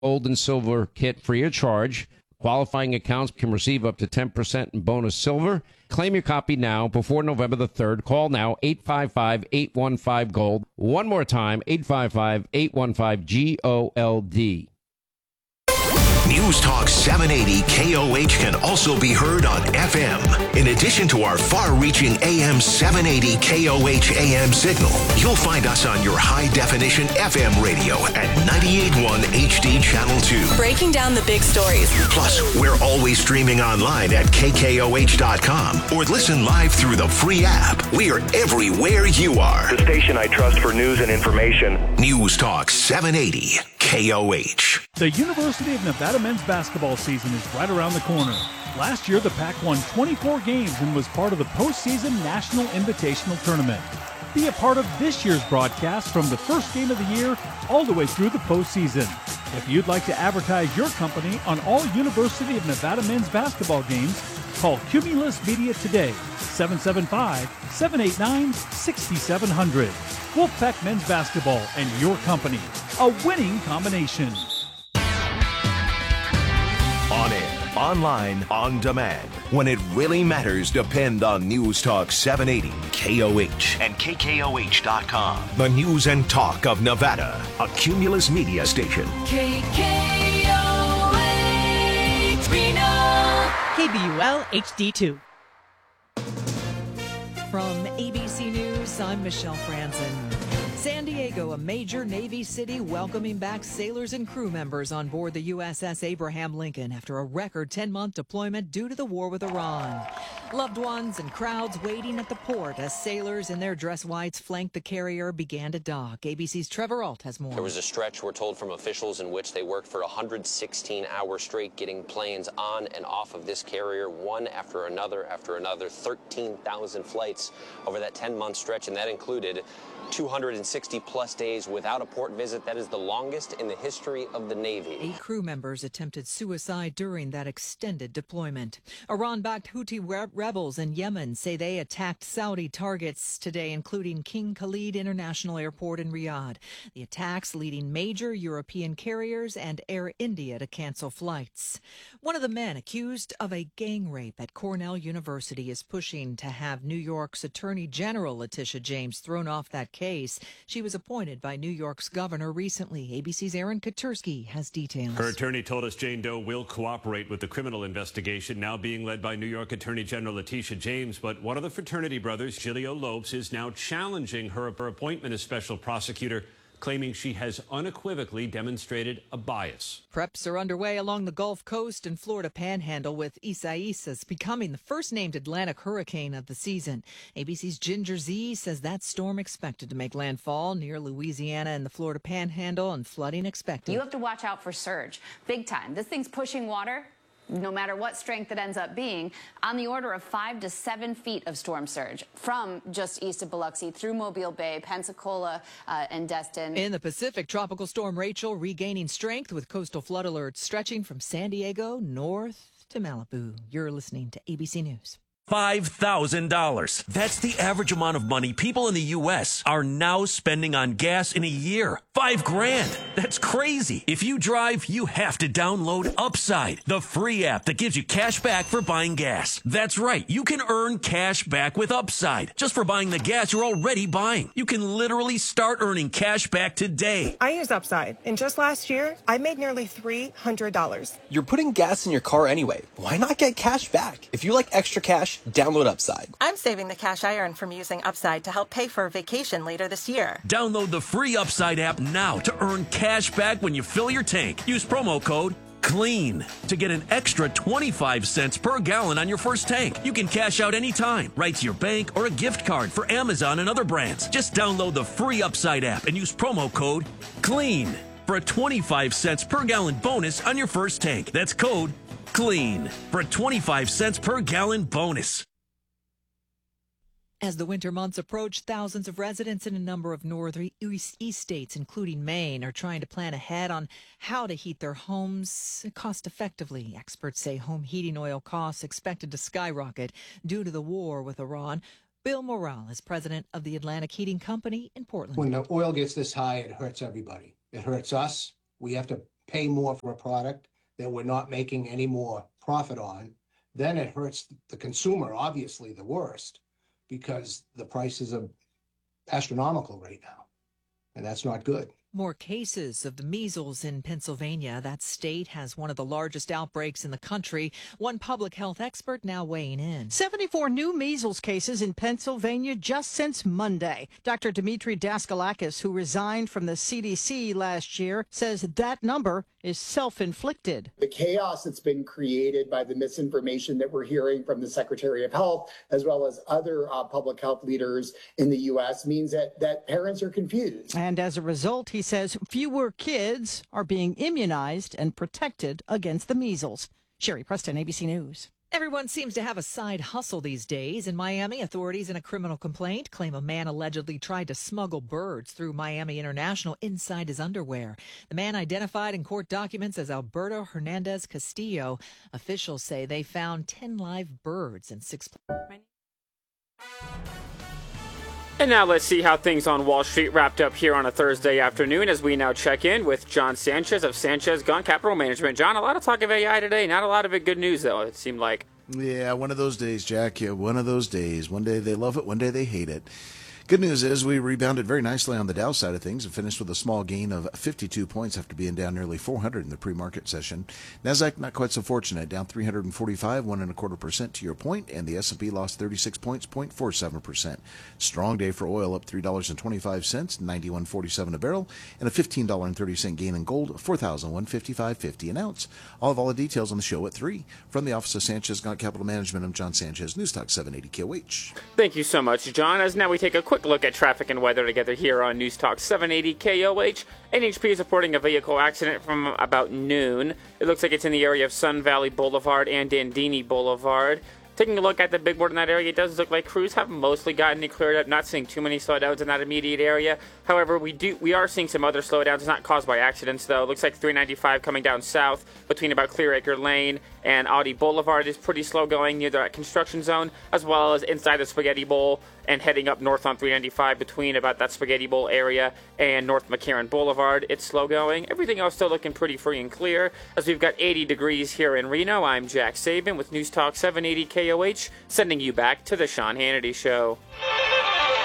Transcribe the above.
gold and silver kit free of charge. Qualifying accounts can receive up to 10% in bonus silver. Claim your copy now before November the 3rd. Call now, 855-815-GOLD. One more time, 855-815-GOLD. News Talk 780 KOH can also be heard on FM. In addition to our far-reaching AM 780 KOH AM signal, you'll find us on your high-definition FM radio at 98.1 HD Channel 2. Breaking down the big stories. Plus, we're always streaming online at KKOH.com or listen live through the free app. We are everywhere you are. The station I trust for news and information. News Talk 780 KOH. The University of Nevada men's basketball season is right around the corner. Last year, the Pac won 24 games and was part of the postseason National Invitational Tournament. Be a part of this year's broadcast from the first game of the year all the way through the postseason. If you'd like to advertise your company on all University of Nevada men's basketball games, call Cumulus Media today, 775-789-6700. Wolfpack Men's Basketball and your company, a winning combination. On air, online, on demand. When it really matters, depend on News Talk 780 KOH and KKOH.com. The news and talk of Nevada, a Cumulus Media station. KKOH Reno. KBUL HD2. From ABC News, I'm Michelle Franzen. San Diego, a major Navy city, welcoming back sailors and crew members on board the USS Abraham Lincoln after a record 10-month deployment due to the war with Iran. Loved ones and crowds waiting at the port as sailors in their dress whites flanked the carrier began to dock. ABC's Trevor Ault has more. There was a stretch, we're told from officials, in which they worked for 116 hours straight, getting planes on and off of this carrier, one after another, 13,000 flights over that 10-month stretch, and that included 260-plus days without a port visit. That is the longest in the history of the Navy. 8 crew members attempted suicide during that extended deployment. Iran-backed Houthi rebels in Yemen say they attacked Saudi targets today, including King Khalid International Airport in Riyadh. The attacks leading major European carriers and Air India to cancel flights. One of the men accused of a gang rape at Cornell University is pushing to have New York's Attorney General Letitia James thrown off that case. She was appointed by New York's governor recently. ABC's Aaron Katursky has details. Her attorney told us Jane Doe will cooperate with the criminal investigation now being led by New York Attorney General Letitia James. But one of the fraternity brothers, Giglio Lopes, is now challenging her appointment as special prosecutor, claiming she has unequivocally demonstrated a bias. Preps are underway along the Gulf Coast and Florida Panhandle, with Isaias becoming the first named Atlantic hurricane of the season. ABC's Ginger Z says that storm expected to make landfall near Louisiana and the Florida Panhandle, and flooding expected. You have to watch out for surge. Big time. This thing's pushing water, no matter what strength it ends up being, on the order of 5 to 7 feet of storm surge from just east of Biloxi through Mobile Bay, Pensacola, and Destin. In the Pacific, Tropical Storm Rachel regaining strength with coastal flood alerts stretching from San Diego north to Malibu. You're listening to ABC News. $5,000. That's the average amount of money people in the U.S. are now spending on gas in a year. $5,000. That's crazy. If you drive, you have to download Upside, the free app that gives you cash back for buying gas. That's right. You can earn cash back with Upside just for buying the gas you're already buying. You can literally start earning cash back today. I use Upside, and just last year, I made nearly $300. You're putting gas in your car anyway. Why not get cash back? If you like extra cash, download Upside. I'm saving the cash I earn from using Upside to help pay for a vacation later this year. Download the free Upside app now to earn cash back when you fill your tank. Use promo code CLEAN to get an extra 25 cents per gallon on your first tank. You can cash out anytime, right to your bank or a gift card for Amazon and other brands. Just download the free Upside app and use promo code CLEAN for a 25 cents per gallon bonus on your first tank. That's code CLEAN for a 25 cents per gallon bonus. As the winter months approach, thousands of residents in a number of northeast states, including Maine, are trying to plan ahead on how to heat their homes cost effectively. Experts say home heating oil costs expected to skyrocket due to the war with Iran. Bill Morale is president of the Atlantic Heating Company in Portland. When the oil gets this high, it hurts everybody. It hurts us. We have to pay more for a product that we're not making any more profit on, then it hurts the consumer, obviously the worst, because the prices are astronomical right now, and that's not good. More cases of the measles in Pennsylvania. That state has one of the largest outbreaks in the country. One public health expert now weighing in. 74 new measles cases in Pennsylvania just since Monday. Dr. Dimitri Daskalakis, who resigned from the CDC last year, says that number is self-inflicted. The chaos that's been created by the misinformation that we're hearing from the Secretary of Health, as well as other public health leaders in the U.S., means that parents are confused. And as a result, he says fewer kids are being immunized and protected against the measles. Sherry Preston, ABC News. Everyone seems to have a side hustle these days. In Miami, authorities in a criminal complaint claim a man allegedly tried to smuggle birds through Miami International inside his underwear. The man identified in court documents as Alberto Hernandez Castillo. Officials say they found 10 live birds and 6... And now let's see how things on Wall Street wrapped up here on a Thursday afternoon as we now check in with John Sanchez of Sanchez Gun Capital Management. John, a lot of talk of AI today. Not a lot of it good news, though, it seemed like. Yeah, one of those days, Jack. Yeah, one of those days. One day they love it, one day they hate it. Good news is we rebounded very nicely on the Dow side of things and finished with a small gain of 52 points after being down nearly 400 in the pre-market session. Nasdaq not quite so fortunate, down 345, 1.25% to your point, and the S&P lost 36 points, 0.47%. Strong day for oil, up $3.25, 91.47 a barrel, and a $15.30 gain in gold, 4,155.50 an ounce. All the details on the show at 3. From the office of Sanchez Gun Capital Management, I'm John Sanchez, News Talk 780 KOH. Thank you so much, John. As now we take a quick look at traffic and weather together here on News Talk 780 KOH. NHP is reporting a vehicle accident from about noon. It looks like it's in the area of Sun Valley Boulevard and Dandini Boulevard. Taking a look at the big board in that area, it does look like crews have mostly gotten it cleared up, not seeing too many slowdowns in that immediate area. However, we are seeing some other slowdowns, not caused by accidents though. It looks like 395 coming down south between about Clearacre Lane and Audi Boulevard is pretty slow going near the construction zone, as well as inside the Spaghetti Bowl and heading up north on 395 between about that Spaghetti Bowl area and North McCarran Boulevard. It's slow going. Everything else still looking pretty free and clear as we've got 80 degrees here in Reno. I'm Jack Saban with News Talk 780 KOH, sending you back to the Sean Hannity Show.